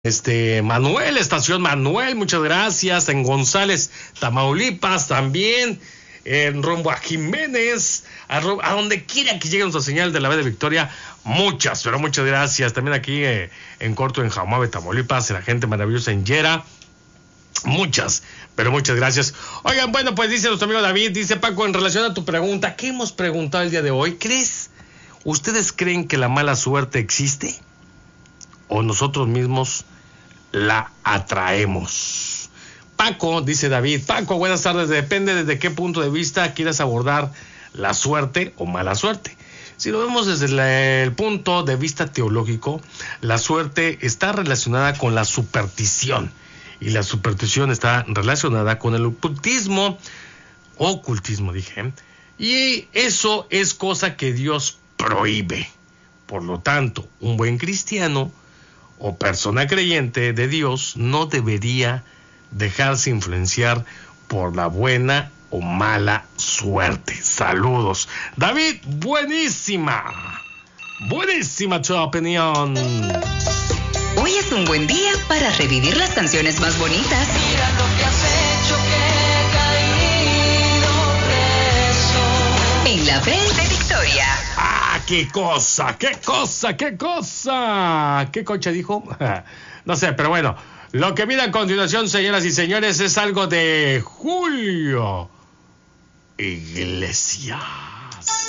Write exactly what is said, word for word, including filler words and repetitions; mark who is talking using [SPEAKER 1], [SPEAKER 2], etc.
[SPEAKER 1] Este, Manuel, estación Manuel, muchas gracias. En González, Tamaulipas también. En rumbo a Jiménez, a, a donde quiera que llegue nuestra señal de la B de Victoria, muchas, pero muchas gracias. También aquí eh, en corto, en Jaumabe, Tamaulipas, la gente maravillosa en Yera, muchas, pero muchas gracias. Oigan, bueno, pues dice nuestro amigo David, dice Paco, en relación a tu pregunta, ¿qué hemos preguntado el día de hoy? ¿Crees, ustedes creen que la mala suerte existe? ¿O nosotros mismos la atraemos? Paco, dice David, Paco, buenas tardes, depende desde qué punto de vista quieras abordar la suerte o mala suerte. Si lo vemos desde la, el punto de vista teológico, la suerte está relacionada con la superstición, y la superstición está relacionada con el ocultismo, ocultismo dije, y eso es cosa que Dios prohíbe. Por lo tanto, un buen cristiano o persona creyente de Dios no debería dejarse influenciar por la buena o mala suerte. Saludos. David, buenísima. Buenísima tu opinión.
[SPEAKER 2] Hoy es un buen día para revivir las canciones más bonitas.
[SPEAKER 3] Mira lo que has hecho, que he caído preso.
[SPEAKER 2] En la B de Victoria.
[SPEAKER 1] ¡Ah, qué cosa! ¡Qué cosa! ¡Qué cosa! ¿Qué coche dijo? No sé, pero bueno. Lo que viene a continuación, señoras y señores, es algo de Julio Iglesias.